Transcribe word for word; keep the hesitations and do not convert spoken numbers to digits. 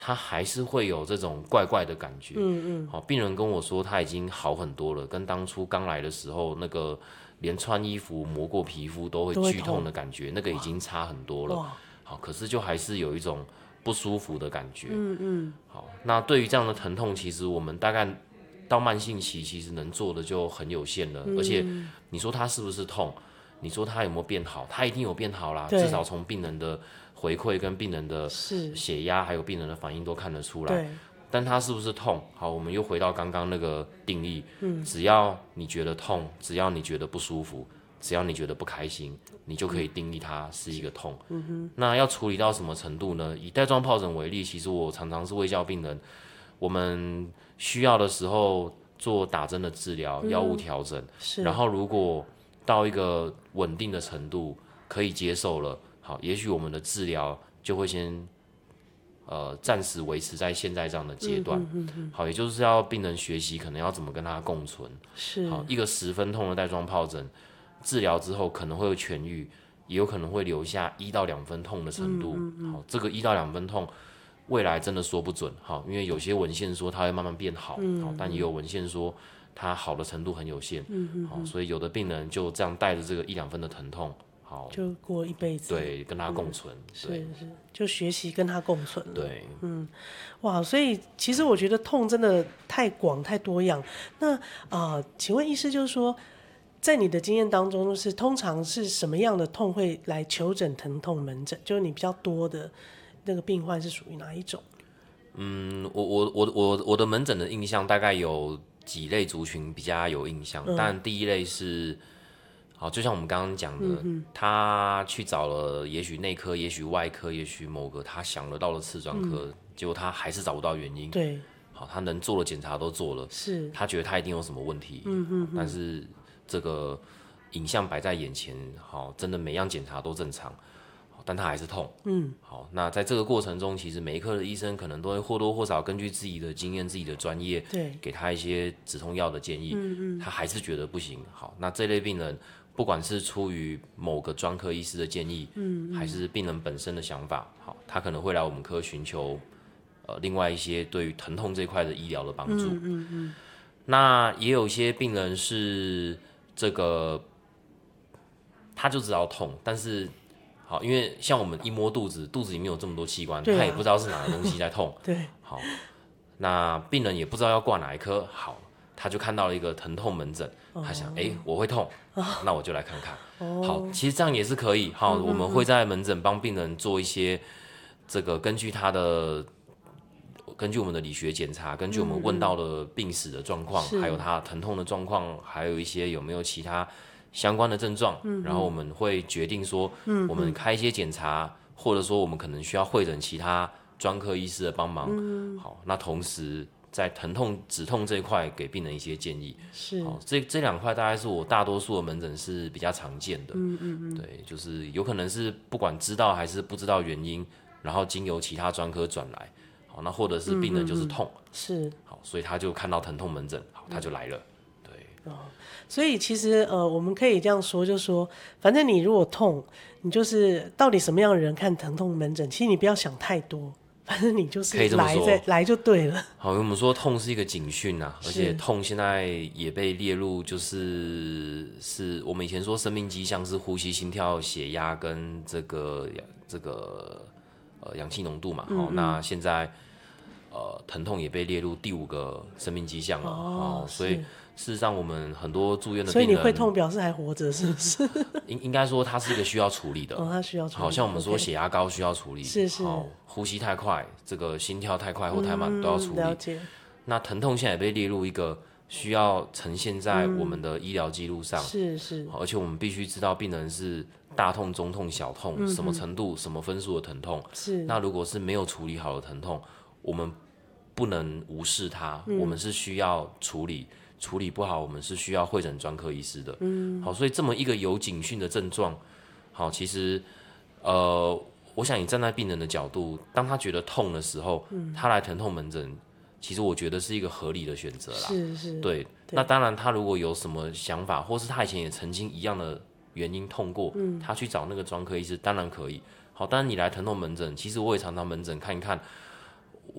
他还是会有这种怪怪的感觉。 嗯嗯， 好，病人跟我说他已经好很多了，跟当初刚来的时候那个连穿衣服磨过皮肤都会剧痛的感觉，那个已经差很多了。好，可是就还是有一种不舒服的感觉。 嗯嗯， 好，那对于这样的疼痛，其实我们大概到慢性期，其实能做的就很有限了。 嗯、 而且你说他是不是痛？你说他有没有变好？他一定有变好啦，至少从病人的回馈跟病人的血压还有病人的反应都看得出来。但他是不是痛？好，我们又回到刚刚那个定义，嗯，只要你觉得痛，只要你觉得不舒服，只要你觉得不开心，你就可以定义它是一个痛。嗯哼，那要处理到什么程度呢？以带状疱疹为例，其实我常常是卫教病人，我们需要的时候做打针的治疗、药物调整，然后如果到一个稳定的程度，可以接受了，好，也许我们的治疗就会先，呃，暂时维持在现在这样的阶段。嗯、哼哼好，也就是要病人学习可能要怎么跟它共存。 是， 好，一个十分痛的带状疱疹，治疗之后可能会有痊愈，也有可能会留下一到两分痛的程度。嗯嗯好，这个一到两分痛，未来真的说不准。好，因为有些文献说它会慢慢变好，嗯、好，但也有文献说它好的程度很有限。嗯嗯好，所以有的病人就这样带着这个一两分的疼痛，好， 就过一辈子。 对，跟他共存。嗯、 是是，就学习跟他共存了。 对， 嗯，哇，所以其实我觉得痛真的太广太多样。那啊、呃，请问医师，就是说，在你的经验当中，就是通常是什么样的痛会来求诊疼痛门诊？就是你比较多的那个病患是属于哪一种？ 嗯，我我我我我的门诊的印象大概有几类族群比较有印象，嗯、但第一类是，好，就像我们刚刚讲的，嗯、他去找了也许内科，也许外科，也许某个他想得到的次专科，嗯、结果他还是找不到原因。 对， 好，他能做的检查都做了， 是， 他觉得他一定有什么问题，嗯哼哼但是这个影像摆在眼前，好，真的每样检查都正常。但他还是痛，嗯，好，那在这个过程中，其实每一科的医生可能都会或多或少根据自己的经验、自己的专业， 对， 给他一些止痛药的建议，嗯嗯，他还是觉得不行。好，那这类病人，不管是出于某个专科医师的建议，嗯, 嗯，还是病人本身的想法，好，他可能会来我们科寻求，呃，另外一些对于疼痛这块的医疗的帮助，嗯嗯嗯。那也有一些病人是这个，他就知道痛，但是。好，因为像我们一摸肚子，肚子里面有这么多器官，啊、他也不知道是哪个东西在痛。 对， 好，那病人也不知道要挂哪一科，好，他就看到了一个疼痛门诊，哦、他想，哎、欸，我会痛，哦、那我就来看看。哦、好，其实这样也是可以。好，嗯嗯嗯我们会在门诊帮病人做一些这个根据他的。根据我们的理学检查，根据我们问到的病史的状况，嗯、还有他疼痛的状况，还有一些有没有其他相关的症状，嗯、然后我们会决定说，嗯、我们开一些检查，或者说我们可能需要会诊其他专科医师的帮忙。嗯、好，那同时在疼痛止痛这一块给病人一些建议。 是， 好，这这两块大概是我大多数的门诊是比较常见的。嗯嗯嗯，对，就是有可能是不管知道还是不知道原因，然后经由其他专科转来。好，那或者是病人就是痛，嗯嗯嗯是， 好，所以他就看到疼痛门诊，好，他就来了，对。 哦，所以其实呃，我们可以这样说，就是说，反正你如果痛，你就是到底什么样的人看疼痛门诊，其实你不要想太多，反正你就是来再来就对了。 好，我们说痛是一个警讯啊，而且痛现在也被列入，就是是我们以前说生命迹象是呼吸、心跳、血压跟这个这个。呃，氧气浓度嘛，好、嗯嗯，那现在呃，疼痛也被列入第五个生命迹象了，哦，所以事实上我们很多住院的病人， 所以你会痛表示还活着，是不是？ 应应该说它是一个需要处理的， 哦，它需要处理， 好像我们说血压高需要处理， 是是， 好，呼吸太快，这个心跳太快或太慢、嗯、都要处理。 了解。 那疼痛现在也被列入一个需要呈现在我们的医疗记录上， 嗯、是是， 而且我们必须知道病人是。大痛、中痛、小痛，嗯、什么程度、什么分数的疼痛？ 是。 那如果是没有处理好的疼痛，我们不能无视它，嗯、我们是需要处理。处理不好，我们是需要会诊专科医师的。嗯。好，所以这么一个有警讯的症状，好，其实，呃，我想你站在病人的角度，当他觉得痛的时候，嗯、他来疼痛门诊，其实我觉得是一个合理的选择啦。 是是。 对。那当然，他如果有什么想法，或是他以前也曾经一样的。原因痛过，嗯、他去找那个专科医师当然可以。好，但是你来疼痛门诊，其实我也常常门诊看一看，